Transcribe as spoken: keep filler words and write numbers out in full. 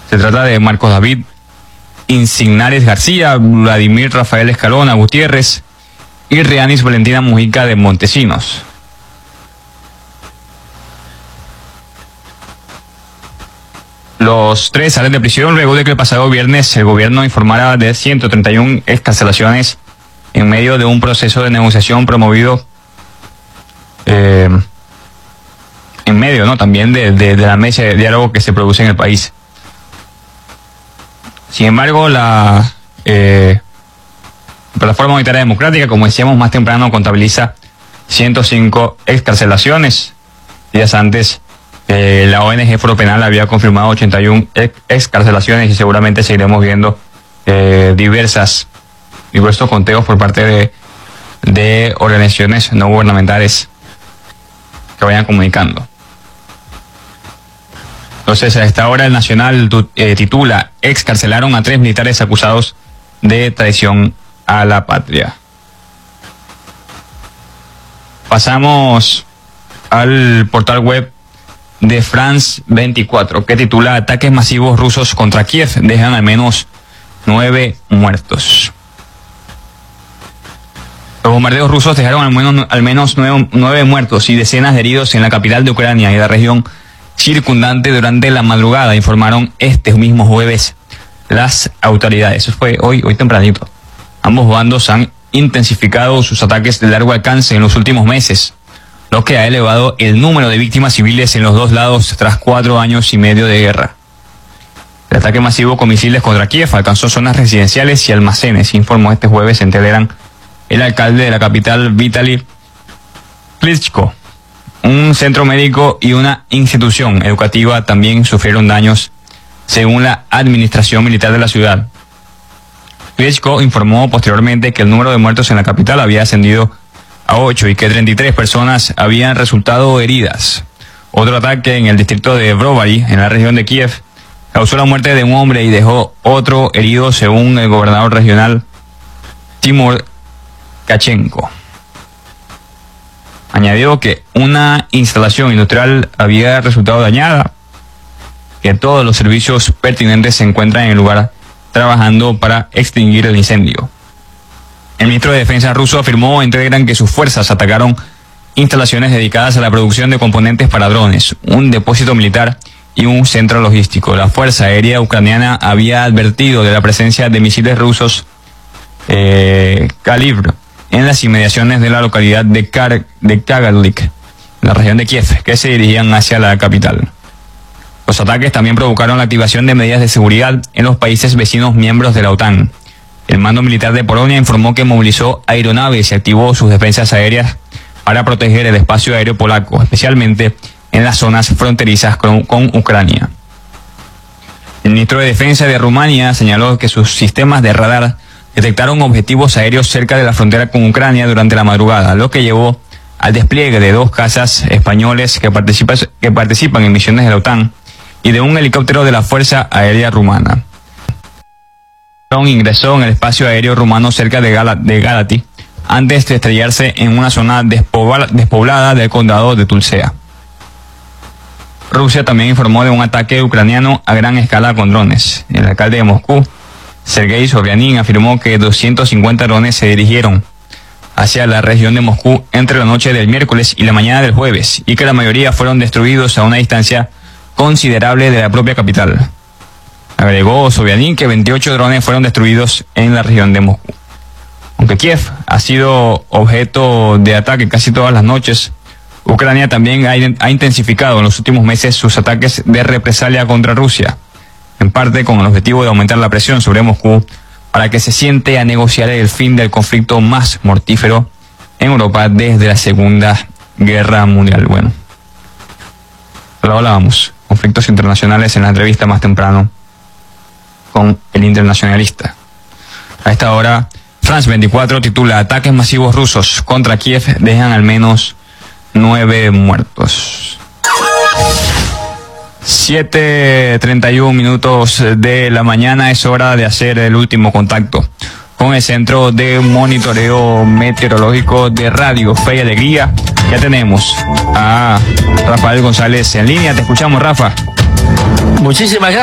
Se trata de Marcos David Insignares García, Vladimir Rafael Escalona Gutiérrez y Rianis Valentina Mujica de Montesinos. Los tres salen de prisión luego de que el pasado viernes el gobierno informara de ciento treinta y una excarcelaciones en medio de un proceso de negociación promovido eh, en medio, ¿no? También de, de, de la mesa de diálogo que se produce en el país. Sin embargo, la eh, Plataforma Unitaria Democrática, como decíamos más temprano, contabiliza ciento cinco excarcelaciones. Días antes, eh, la O N G Foro Penal había confirmado ochenta y una excarcelaciones y seguramente seguiremos viendo eh, diversas, diversos conteos por parte de, de organizaciones no gubernamentales que vayan comunicando. Entonces, a esta hora el Nacional eh, titula: excarcelaron a tres militares acusados de traición a la patria. Pasamos al portal web de France veinticuatro, que titula: ataques masivos rusos contra Kiev dejan al menos nueve muertos. Los bombardeos rusos dejaron al menos, al menos nueve, nueve muertos y decenas de heridos en la capital de Ucrania y la región circundante durante la madrugada, informaron este mismo jueves las autoridades. Eso fue hoy, hoy tempranito. Ambos bandos han intensificado sus ataques de largo alcance en los últimos meses, lo que ha elevado el número de víctimas civiles en los dos lados tras cuatro años y medio de guerra. El ataque masivo con misiles contra Kiev alcanzó zonas residenciales y almacenes, informó este jueves en Telegram el alcalde de la capital, Vitaly Klitschko. Un centro médico y una institución educativa también sufrieron daños, según la administración militar de la ciudad. Klitschko informó posteriormente que el número de muertos en la capital había ascendido a ocho y que treinta y tres personas habían resultado heridas. Otro ataque en el distrito de Brovary, en la región de Kiev, causó la muerte de un hombre y dejó otro herido, según el gobernador regional Timur Kachenko. Añadió que una instalación industrial había resultado dañada, que todos los servicios pertinentes se encuentran en el lugar trabajando para extinguir el incendio. El ministro de Defensa ruso afirmó en Telegram que sus fuerzas atacaron instalaciones dedicadas a la producción de componentes para drones, un depósito militar y un centro logístico. La Fuerza Aérea Ucraniana había advertido de la presencia de misiles rusos eh, Kalibr en las inmediaciones de la localidad de, Kar de Kagalik, en la región de Kiev, que se dirigían hacia la capital. Los ataques también provocaron la activación de medidas de seguridad en los países vecinos miembros de la OTAN. El mando militar de Polonia informó que movilizó aeronaves y activó sus defensas aéreas para proteger el espacio aéreo polaco, especialmente en las zonas fronterizas con, con Ucrania. El ministro de Defensa de Rumania señaló que sus sistemas de radar detectaron objetivos aéreos cerca de la frontera con Ucrania durante la madrugada, lo que llevó al despliegue de dos cazas españoles que, participa, que participan en misiones de la OTAN y de un helicóptero de la Fuerza Aérea Rumana. Ingresó en el espacio aéreo rumano cerca de, Gala, de Galati antes de estrellarse en una zona despoblada, despoblada del condado de Tulcea. Rusia también informó de un ataque ucraniano a gran escala con drones. El alcalde de Moscú, Sergei Sobyanin, afirmó que doscientos cincuenta drones se dirigieron hacia la región de Moscú entre la noche del miércoles y la mañana del jueves, y que la mayoría fueron destruidos a una distancia considerable de la propia capital. Agregó Sobyanin que veintiocho drones fueron destruidos en la región de Moscú. Aunque Kiev ha sido objeto de ataque casi todas las noches, Ucrania también ha intensificado en los últimos meses sus ataques de represalia contra Rusia, en parte con el objetivo de aumentar la presión sobre Moscú para que se siente a negociar el fin del conflicto más mortífero en Europa desde la Segunda Guerra Mundial. Bueno, lo hablábamos, conflictos internacionales en la entrevista más temprano con el Internacionalista. A esta hora, France veinticuatro titula: ataques masivos rusos contra Kiev dejan al menos nueve muertos. siete treinta y uno minutos de la mañana, es hora de hacer el último contacto con el Centro de Monitoreo Meteorológico de Radio Fe y Alegría. Ya tenemos a Rafael González en línea. Te escuchamos, Rafa. Muchísimas gracias.